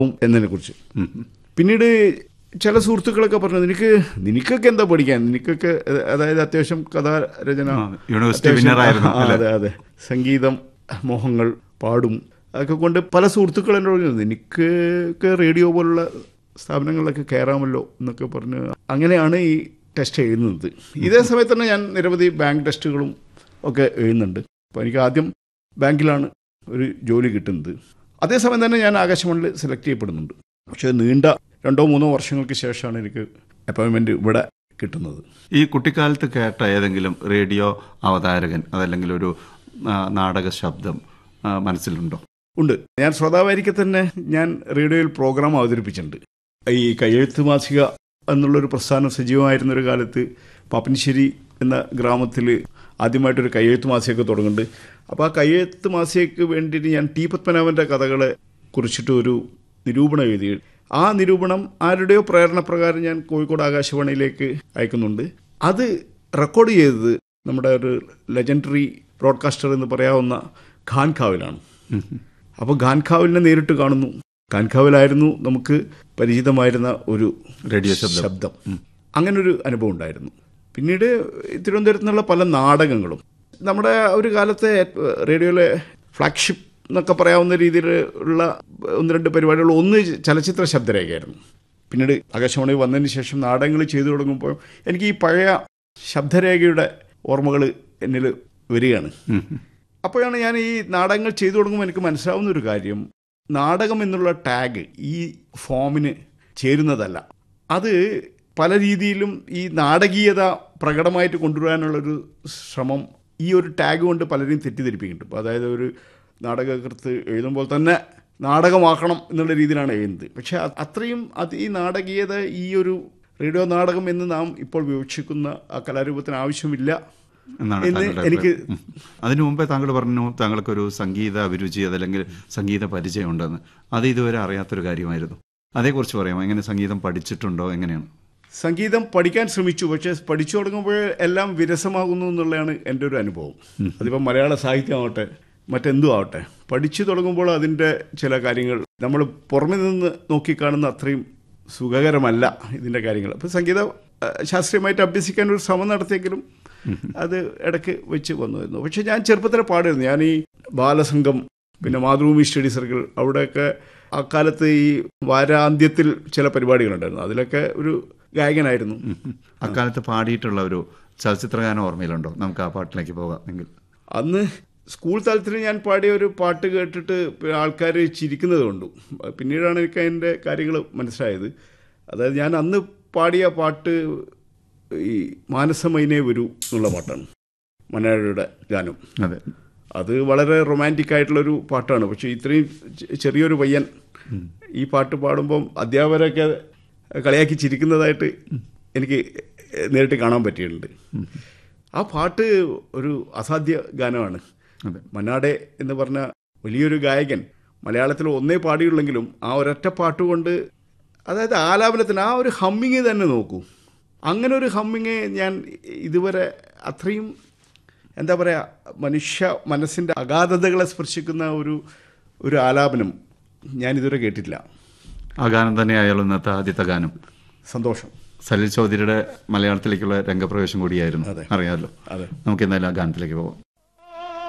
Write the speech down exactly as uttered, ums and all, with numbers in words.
എന്നതിനെ കുറിച്ച്. പിന്നീട് ചില സുഹൃത്തുക്കളൊക്കെ പറഞ്ഞു, നിനക്ക് നിനക്കൊക്കെ എന്താ പഠിക്കാൻ, നിനക്കൊക്കെ അതായത് അത്യാവശ്യം കഥാരചന, അതെ അതെ സംഗീതം മോഹങ്ങൾ, പാടും അതൊക്കെ കൊണ്ട് പല സുഹൃത്തുക്കൾ എന്നോട് പറഞ്ഞു, നിനക്കൊക്കെ റേഡിയോ പോലുള്ള സ്ഥാപനങ്ങളിലൊക്കെ കയറാമല്ലോ എന്നൊക്കെ പറഞ്ഞ് അങ്ങനെയാണ് ഈ ടെസ്റ്റ് എഴുതുന്നത്. ഇതേ സമയത്ത് തന്നെ ഞാൻ നിരവധി ബാങ്ക് ടെസ്റ്റുകളും ഒക്കെ എഴുതുന്നുണ്ട്. അപ്പോൾ എനിക്ക് ആദ്യം ബാങ്കിലാണ് ഒരു ജോലി കിട്ടുന്നത്. അതേസമയം തന്നെ ഞാൻ ആകാശവാണിയിൽ സെലക്ട് ചെയ്യപ്പെടുന്നുണ്ട്. പക്ഷേ നീണ്ട രണ്ടോ മൂന്നോ വർഷങ്ങൾക്ക് ശേഷമാണ് എനിക്ക് അപ്പോയിൻമെൻറ്റ് ഇവിടെ കിട്ടുന്നത്. ഈ കുട്ടിക്കാലത്ത് കേട്ട ഏതെങ്കിലും റേഡിയോ അവതാരകൻ അതല്ലെങ്കിൽ ഒരു നാടക ശബ്ദം മനസ്സിലുണ്ടോ? ഉണ്ട്. ഞാൻ ശ്രോതാവായിരിക്കെ തന്നെ ഞാൻ റേഡിയോയിൽ പ്രോഗ്രാം അവതരിപ്പിച്ചിട്ടുണ്ട്. ഈ കയ്യെഴുത്ത് മാസിക എന്നുള്ളൊരു പ്രസ്ഥാനം സജീവമായിരുന്നൊരു കാലത്ത് പാപ്പനശ്ശേരി എന്ന ഗ്രാമത്തിൽ ആദ്യമായിട്ടൊരു കയ്യെഴുത്ത് മാസികയൊക്കെ തുടങ്ങുന്നുണ്ട്. അപ്പോൾ ആ കയ്യെഴുത്ത് മാസികയ്ക്ക് വേണ്ടിയിട്ട് ഞാൻ ടി പത്മനാഭൻ്റെ കഥകളെ കുറിച്ചിട്ട് ഒരു നിരൂപണം എഴുതി. ആ നിരൂപണം ആരുടെയോ പ്രേരണപ്രകാരം ഞാൻ കോഴിക്കോട് ആകാശവാണിയിലേക്ക് അയക്കുന്നുണ്ട്. അത് റെക്കോർഡ് ചെയ്തത് നമ്മുടെ ഒരു ലെജൻഡറി ബ്രോഡ്കാസ്റ്റർ എന്ന് പറയാവുന്ന ഖാൻഖാവിലാണ്. അപ്പോൾ ഖാൻഖാവിലിനെ നേരിട്ട് കാണുന്നു. ഖാൻഖാവിലായിരുന്നു നമുക്ക് പരിചിതമായിരുന്ന ഒരു റേഡിയോ ശബ്ദം. അങ്ങനൊരു അനുഭവം ഉണ്ടായിരുന്നു. പിന്നീട് തിരുവനന്തപുരത്ത് നിന്നുള്ള പല നാടകങ്ങളും നമ്മുടെ ഒരു കാലത്തെ റേഡിയോയിലെ ഫ്ലാഗ്ഷിപ്പ് എന്നൊക്കെ പറയാവുന്ന രീതിയിലുള്ള ഒന്ന് രണ്ട് പരിപാടികൾ, ഒന്ന് ചലച്ചിത്ര ശബ്ദരേഖയായിരുന്നു. പിന്നീട് ആകാശവാണി വന്നതിന് ശേഷം നാടകങ്ങൾ ചെയ്തു തുടങ്ങുമ്പോൾ എനിക്ക് ഈ പഴയ ശബ്ദരേഖയുടെ ഓർമ്മകൾ എന്നിൽ വരികയാണ്. അപ്പോഴാണ് ഞാൻ ഈ നാടകങ്ങൾ ചെയ്തു തുടങ്ങുമ്പോൾ എനിക്ക് മനസ്സിലാവുന്ന ഒരു കാര്യം, നാടകം എന്നുള്ള ടാഗ് ഈ ഫോമിന് ചേരുന്നതല്ല. അത് പല രീതിയിലും ഈ നാടകീയത പ്രകടമായിട്ട് കൊണ്ടുവരാനുള്ളൊരു ശ്രമം ഈ ഒരു ടാഗ് കൊണ്ട് പലരെയും തെറ്റിദ്ധരിപ്പിക്കുന്നുണ്ട്. അതായത് ഒരു നാടകകൃത്ത് എഴുതുമ്പോൾ തന്നെ നാടകമാക്കണം എന്നുള്ള രീതിയിലാണ് എഴുതുന്നത്. പക്ഷേ അത്രയും അത് ഈ നാടകീയത ഈ ഒരു റേഡിയോ നാടകം എന്ന് നാം ഇപ്പോൾ വിവക്ഷിക്കുന്ന ആ കലാരൂപത്തിന് ആവശ്യമില്ല എന്ന് എനിക്ക്. അതിനു മുമ്പേ താങ്കൾ പറഞ്ഞു താങ്കൾക്കൊരു സംഗീത അഭിരുചി അതല്ലെങ്കിൽ സംഗീത പരിചയം ഉണ്ടെന്ന്. അത് ഇതുവരെ അറിയാത്തൊരു കാര്യമായിരുന്നു. അതേക്കുറിച്ച് പറയാമോ? എങ്ങനെ സംഗീതം പഠിച്ചിട്ടുണ്ടോ? എങ്ങനെയാണ്? സംഗീതം പഠിക്കാൻ ശ്രമിച്ചു. പക്ഷേ പഠിച്ചു തുടങ്ങുമ്പോൾ എല്ലാം വിരസമാകുന്നു എന്നുള്ളതാണ് എൻ്റെ ഒരു അനുഭവം. അതിപ്പോൾ മലയാള സാഹിത്യമാവട്ടെ മറ്റെന്തും ആവട്ടെ, പഠിച്ചു തുടങ്ങുമ്പോൾ അതിൻ്റെ ചില കാര്യങ്ങൾ നമ്മൾ പുറമെ നിന്ന് നോക്കിക്കാണുന്ന അത്രയും സുഖകരമല്ല ഇതിൻ്റെ കാര്യങ്ങൾ. അപ്പോൾ സംഗീത ശാസ്ത്രീയമായിട്ട് അഭ്യസിക്കാൻ ഒരു ശ്രമം നടത്തിയെങ്കിലും അത് ഇടയ്ക്ക് വെച്ച് വന്നിരുന്നു. പക്ഷേ ഞാൻ ചെറുപ്പത്തിൽ പാടിയിരുന്നു. ഞാൻ ഈ ബാലസംഘം, പിന്നെ മാതൃഭൂമി സ്റ്റഡി സർക്കിൾ, അവിടെയൊക്കെ അക്കാലത്ത് ഈ വാരാന്ത്യത്തിൽ ചില പരിപാടികളുണ്ടായിരുന്നു. അതിലൊക്കെ ഒരു ഗായകനായിരുന്നു. അക്കാലത്ത് പാടിയിട്ടുള്ള ഒരു ചലച്ചിത്രഗാനം ഓർമ്മയിലുണ്ടോ? നമുക്ക് ആ പാട്ടിലേക്ക് പോകാം എങ്കിൽ. അന്ന് സ്കൂൾ തലത്തിൽ ഞാൻ പാടിയ ഒരു പാട്ട് കേട്ടിട്ട് ആൾക്കാർ ചിരിക്കുന്നത് കൊണ്ടു. പിന്നീടാണ് എനിക്ക് അതിൻ്റെ കാര്യങ്ങൾ മനസ്സിലായത്. അതായത് ഞാൻ അന്ന് പാടിയ പാട്ട് ഈ മാനസമൈനേ വരൂ എന്നുള്ള പാട്ടാണ്, മനോരയുടെ ഗാനം. അതെ, അത് വളരെ റൊമാൻറ്റിക് ആയിട്ടുള്ളൊരു പാട്ടാണ്. പക്ഷേ ഇത്രയും ചെറിയൊരു പയ്യൻ ഈ പാട്ട് പാടുമ്പം അധ്യാപകരൊക്കെ കളിയാക്കി ചിരിക്കുന്നതായിട്ട് എനിക്ക് നേരിട്ട് കാണാൻ പറ്റിയിട്ടുണ്ട്. ആ പാട്ട് ഒരു അസാധ്യ ഗാനമാണ്. മന്നാടെ എന്ന് പറഞ്ഞ വലിയൊരു ഗായകൻ മലയാളത്തിൽ ഒന്നേ പാടിയുള്ളെങ്കിലും ആ ഒരൊറ്റ പാട്ടുകൊണ്ട്, അതായത് ആലാപനത്തിന് ആ ഒരു ഹമ്മിങ് തന്നെ നോക്കൂ. അങ്ങനെ ഒരു ഹമ്മിങ് ഞാൻ ഇതുവരെ അത്രയും എന്താ പറയുക, മനുഷ്യ മനസ്സിൻ്റെ അഗാധതകളെ സ്പർശിക്കുന്ന ഒരു ഒരു ആലാപനം ഞാനിതുവരെ കേട്ടിട്ടില്ല. ആ ഗാനം തന്നെയായാലും ഇന്നത്തെ ആദ്യത്തെ ഗാനം. സന്തോഷം. സലിൽ ചൗധരിയുടെ മലയാളത്തിലേക്കുള്ള രംഗപ്രവേശം കൂടിയായിരുന്നു, അതെ, അറിയാമല്ലോ. അതെ, നമുക്ക് എന്തായാലും ആ ഗാനത്തിലേക്ക് പോകാം.